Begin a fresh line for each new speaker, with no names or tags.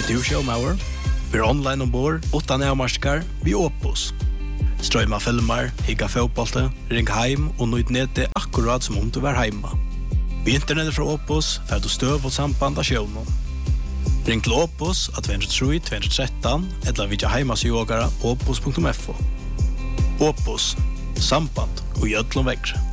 du showmauer? Vi online ombord, utan avmarskar, vi Opus. Strøyma filmer, higga fotbollte, ring heim og nøyd nete akkurat som om du var heima. Vi internettet fra Opus, fer du støv og samband av sjøvnen. Ring til Opus at 203-213, eller vidja heimasjogara opus.fo. Opus, samband og gjødlom vekkre.